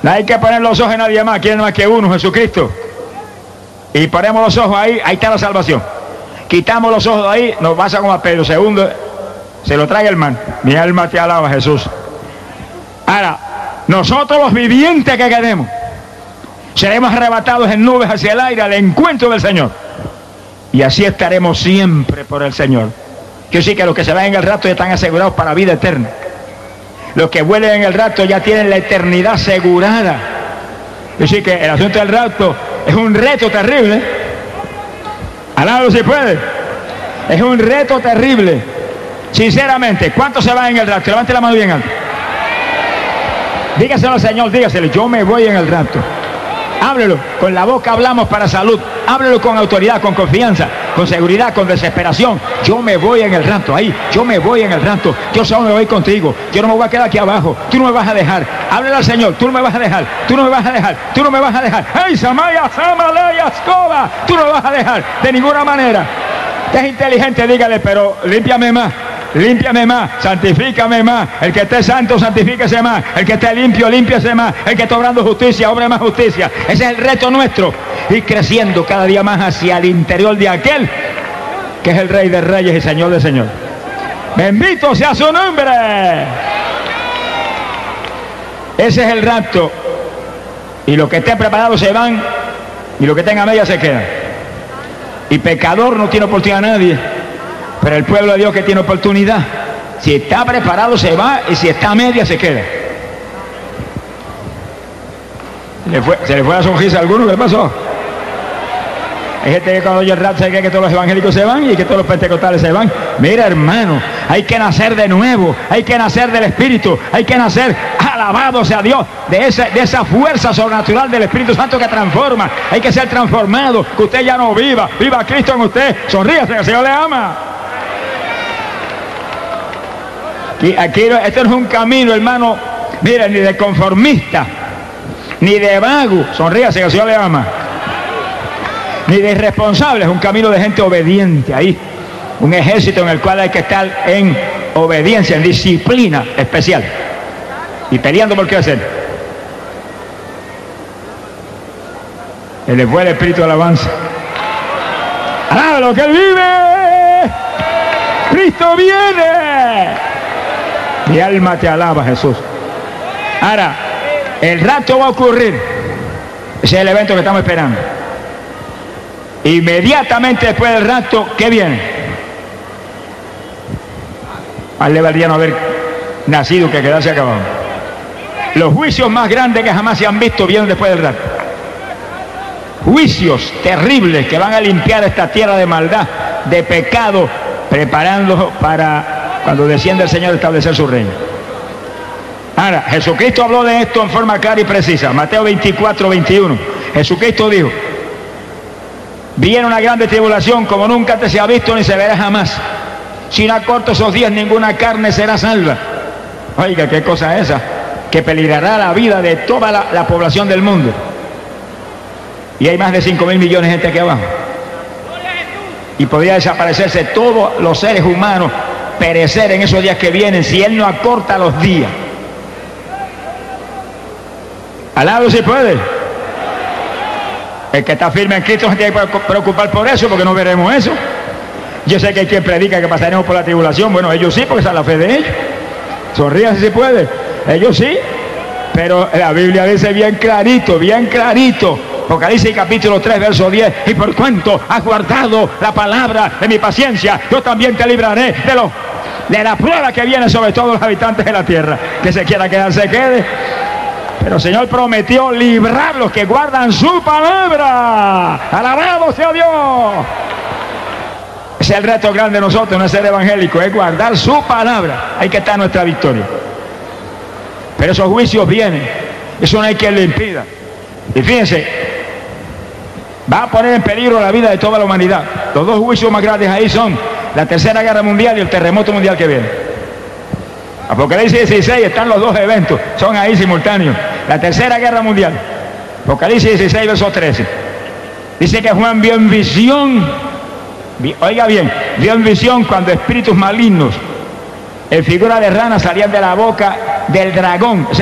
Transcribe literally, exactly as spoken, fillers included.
No hay que poner los ojos en nadie más, quién más que uno, Jesucristo. Y ponemos los ojos ahí, ahí está la salvación. Quitamos los ojos de ahí, nos pasa como a Pedro. Segundo, se lo trae el man. Mi alma te alaba, Jesús. Ahora, nosotros los vivientes que quedemos, seremos arrebatados en nubes hacia el aire al encuentro del Señor. Y así estaremos siempre por el Señor. Yo sí que los que se van en el rapto ya están asegurados para vida eterna. Los que vuelen en el rapto ya tienen la eternidad asegurada. Yo sí que el asunto del rapto es un reto terrible. Alado si puede. Es un reto terrible. Sinceramente, ¿cuántos se van en el rapto? Levante la mano bien alto. Dígaselo al Señor, dígaselo, yo me voy en el rapto. Háblelo, con la boca hablamos para salud. Háblelo con autoridad, con confianza, con seguridad, con desesperación. Yo me voy en el rapto, ahí, yo me voy en el rapto. Yo solo me voy contigo, yo no me voy a quedar aquí abajo. Tú no me vas a dejar. Háblele al Señor, tú no me vas a dejar, tú no me vas a dejar, tú no me vas a dejar. ¡Hey, Samaya, Samalaya, Escoba! Tú no me vas a dejar, de ninguna manera. Es inteligente, dígale, pero límpiame más. Límpiame más, santifícame más. El que esté santo, santifíquese más. El que esté limpio, límpiese más. El que esté obrando justicia, obre más justicia. Ese es el reto nuestro. Ir creciendo cada día más hacia el interior de aquel que es el Rey de Reyes y Señor de Señores. Bendito sea su nombre. Ese es el rapto. Y los que estén preparados se van, y los que tengan media se quedan. Y pecador no tiene oportunidad a nadie. Pero el pueblo de Dios que tiene oportunidad, si está preparado se va, y si está a media se queda. ¿Se le fue, se le fue la sonrisa a alguno? ¿Qué pasó? Hay gente que cuando oye el rap se cree que todos los evangélicos se van y que todos los pentecostales se van. Mira, hermano, hay que nacer de nuevo, hay que nacer del Espíritu, hay que nacer, alabado sea Dios, de esa, de esa fuerza sobrenatural del Espíritu Santo que transforma. Hay que ser transformado, que usted ya no viva, viva Cristo en usted. Sonríase, el Señor le ama. Y aquí, esto no es un camino, hermano, mira, ni de conformista, ni de vago, sonríase, que el Señor le ama, ni de irresponsable, es un camino de gente obediente ahí, un ejército en el cual hay que estar en obediencia, en disciplina especial, y peleando por qué hacer. Él le fue el espíritu de alabanza. ¡Ah, lo que él vive! ¡Cristo viene! Mi alma te alaba, Jesús. Ahora, el rapto va a ocurrir. Ese es el evento que estamos esperando. Inmediatamente después del rapto, ¿qué viene? Más le valdría no haber nacido que quedarse acabado. Los juicios más grandes que jamás se han visto vienen después del rapto. Juicios terribles que van a limpiar esta tierra de maldad, de pecado, preparando para cuando desciende el Señor a establecer su reino. Ahora, Jesucristo habló de esto en forma clara y precisa. Mateo veinticuatro, veintiuno. Jesucristo dijo: viene una grande tribulación como nunca te se ha visto ni se verá jamás. Si no acorto esos días, ninguna carne será salva. Oiga, qué cosa es esa, que peligrará la vida de toda la, la población del mundo. Y hay más de cinco mil millones de gente aquí abajo. Y podría desaparecerse todos los seres humanos, perecer en esos días que vienen si Él no acorta los días. Alado si puede. El que está firme en Cristo no se tiene que preocupar por eso, porque no veremos eso. Yo sé que hay quien predica que pasaremos por la tribulación. Bueno, ellos sí, porque esa es la fe de ellos. Sonrían si se puede. Ellos sí. Pero la Biblia dice bien clarito, bien clarito. Apocalipsis capítulo tres, verso diez. Y por cuanto has guardado la palabra de mi paciencia, yo también te libraré de, lo, de la prueba que viene sobre todos los habitantes de la tierra. Que se quiera quedar, se quede. Pero el Señor prometió librar los que guardan su palabra. ¡Alabado sea Dios! Ese es el reto grande de nosotros, no es ser evangélico, es guardar su palabra. Ahí que está nuestra victoria. Pero esos juicios vienen. Eso no hay quien le impida. Y fíjense, va a poner en peligro la vida de toda la humanidad. Los dos juicios más grandes ahí son la Tercera Guerra Mundial y el terremoto mundial que viene. Apocalipsis dieciséis, están los dos eventos, son ahí simultáneos. La Tercera Guerra Mundial, Apocalipsis dieciséis, verso trece. Dice que Juan vio en visión, oiga bien, vio en visión cuando espíritus malignos, en figura de rana, salían de la boca del dragón.